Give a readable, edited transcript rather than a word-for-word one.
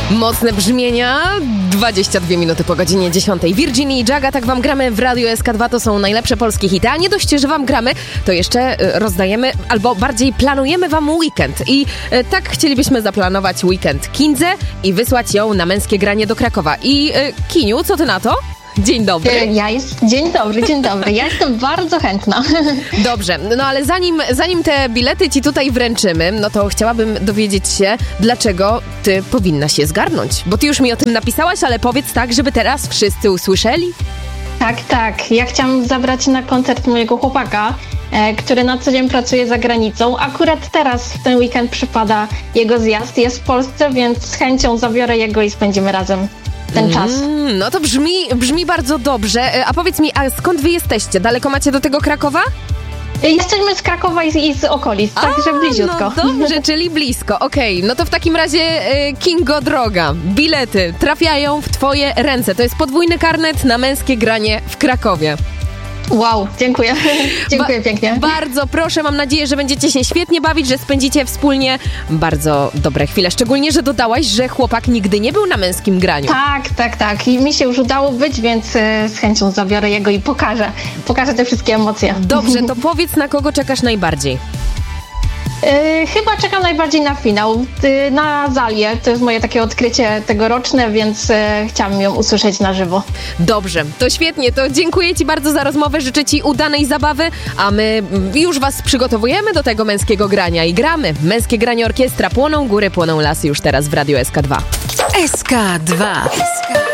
Mocne brzmienia, 22 minuty po godzinie 10. Virginia i Jaga, tak wam gramy w Radiu SK2, to są najlepsze polskie hity. A nie dość, że wam gramy, to jeszcze rozdajemy, albo bardziej planujemy wam weekend. I tak chcielibyśmy zaplanować weekend Kindze i wysłać ją na męskie granie do Krakowa. I Kiniu, co ty na to? Dzień dobry. Dzień dobry. Ja jestem bardzo chętna. Dobrze, no ale zanim te bilety ci tutaj wręczymy, no to chciałabym dowiedzieć się, dlaczego ty powinnaś je zgarnąć. Bo ty już mi o tym napisałaś, ale powiedz tak, żeby teraz wszyscy usłyszeli. Tak. Ja chciałam zabrać na koncert mojego chłopaka, który na co dzień pracuje za granicą. Akurat teraz w ten weekend przypada jego zjazd. Jest w Polsce, więc z chęcią zabiorę jego i spędzimy razem ten czas. No to brzmi bardzo dobrze. A powiedz mi, a skąd wy jesteście? Daleko macie do tego Krakowa? Jesteśmy z Krakowa i z okolic, także bliziutko. No dobrze, czyli blisko. Okej, no to w takim razie Kingo droga, bilety trafiają w twoje ręce. To jest podwójny karnet na męskie granie w Krakowie. Wow, dziękuję. Dziękuję pięknie. Bardzo proszę, mam nadzieję, że będziecie się świetnie bawić, że spędzicie wspólnie bardzo dobre chwile. Szczególnie, że dodałaś, że chłopak nigdy nie był na męskim graniu. Tak. I mi się już udało być, więc z chęcią zabiorę jego i pokażę te wszystkie emocje. Dobrze, to powiedz, na kogo czekasz najbardziej? Chyba czekam najbardziej na finał. Na Zalię. To jest moje takie odkrycie tegoroczne, więc chciałam ją usłyszeć na żywo. Dobrze, to świetnie. To dziękuję ci bardzo za rozmowę. Życzę ci udanej zabawy, a my już was przygotowujemy do tego męskiego grania i gramy. Męskie granie orkiestra. Płoną góry, płoną lasy już teraz w Radiu SK2. SK2.